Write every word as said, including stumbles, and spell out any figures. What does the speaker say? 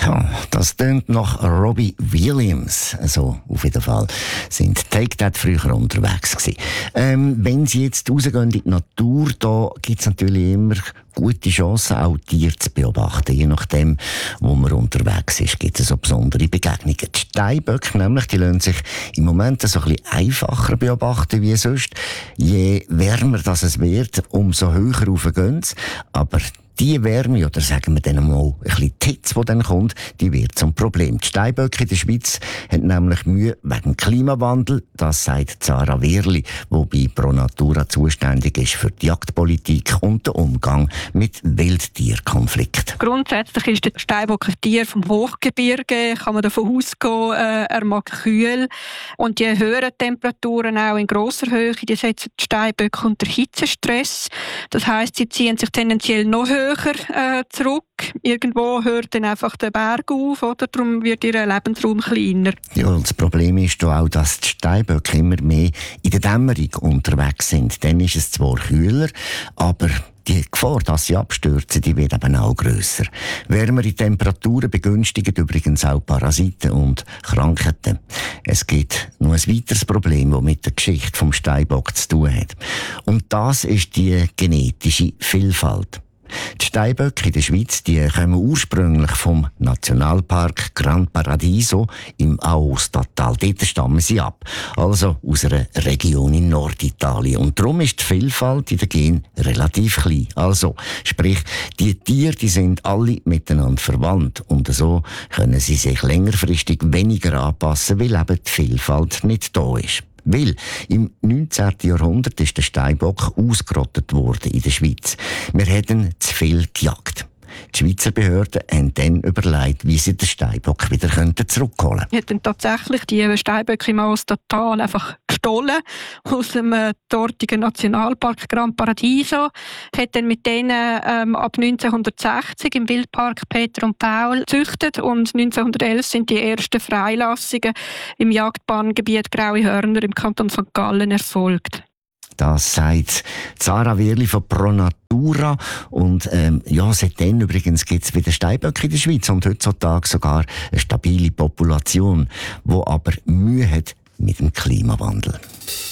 Ja, das tönt nach Robbie Williams. So, auf jeden Fall sind Take That früher unterwegs gewesen. Ähm, wenn Sie jetzt rausgehen in die Natur, da gibt es natürlich immer gute Chancen, auch Tiere zu beobachten. Je nachdem, wo man unterwegs ist, gibt es so besondere Begegnungen. Die Steinböcke nämlich, die lassen sich im Moment so ein bisschen einfacher beobachten wie sonst. Je wärmer das es wird, umso höher rauf gehen sie. Aber die Wärme, oder sagen wir dann mal ein bisschen die Hitze, die dann kommt, die wird zum Problem. Die Steinböcke in der Schweiz haben nämlich Mühe wegen dem Klimawandel. Das sagt Sarah Wehrli, die bei Pro Natura zuständig ist für die Jagdpolitik und den Umgang mit Wildtierkonflikten. Grundsätzlich ist der Steinbock ein Tier vom Hochgebirge. Kann man davon ausgehen, äh, er mag kühl. Und die höheren Temperaturen auch in grosser Höhe, die setzen die Steinböcke unter Hitzestress. Das heisst, sie ziehen sich tendenziell noch höher Äh, zurück. Irgendwo hört dann einfach der Berg auf, oder? Darum wird ihr Lebensraum kleiner. Ja, und das Problem ist auch, dass die Steinböcke immer mehr in der Dämmerung unterwegs sind. Dann ist es zwar kühler, aber die Gefahr, dass sie abstürzen, die wird eben auch grösser. Wärmere Temperaturen begünstigen übrigens auch Parasiten und Krankheiten. Es gibt noch ein weiteres Problem, das mit der Geschichte vom Steinbock zu tun hat. Und das ist die genetische Vielfalt. Die Steinböcke in der Schweiz, die kommen ursprünglich vom Nationalpark Gran Paradiso im Aostatal. Dort stammen sie ab. Also aus einer Region in Norditalien. Und darum ist die Vielfalt in den Genen relativ klein. Also, sprich, die Tiere, die sind alle miteinander verwandt. Und so können sie sich längerfristig weniger anpassen, weil eben die Vielfalt nicht da ist. Weil im neunzehnten Jahrhundert ist der Steinbock ausgerottet worden in der Schweiz. Wir hätten zu viel gejagt. Die Schweizer Behörden haben dann überlegt, wie sie den Steinbock wieder zurückholen könnten. Wir hätten tatsächlich die Steinböcke im Aostatal einfach gestohlen aus dem äh, dortigen Nationalpark Gran Paradiso. Wir hätten mit denen ähm, ab neunzehnhundertsechzig im Wildpark Peter und Paul gezüchtet und neunzehnhundertelf sind die ersten Freilassungen im Jagdbahngebiet Graue Hörner im Kanton Sankt Gallen erfolgt. Das sagt Sarah Wehrli von Pro Natura. Und ähm, ja, seitdem übrigens gibt es wieder Steinböcke in der Schweiz und heutzutage sogar eine stabile Population, die aber Mühe hat mit dem Klimawandel.